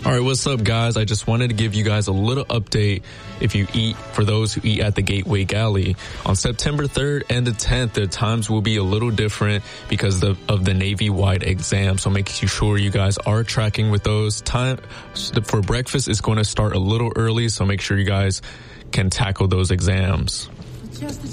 All right, what's up, guys? I just wanted to give you guys a little update for those who eat at the Gateway Galley. On September 3rd and the 10th, the times will be a little different because of the Navy-wide exam. So make sure you guys are tracking with those. Time for breakfast is going to start a little early, so make sure you guys can tackle those exams.